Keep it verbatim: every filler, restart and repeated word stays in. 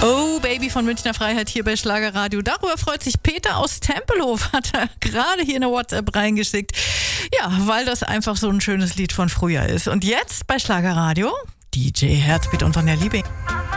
Oh, Baby von Münchner Freiheit hier bei Schlagerradio. Darüber freut sich Peter aus Tempelhof, hat er gerade hier eine WhatsApp reingeschickt. Ja, weil das einfach so ein schönes Lied von früher ist. Und jetzt bei Schlagerradio, D J Herzbeat und Sonja Liebing.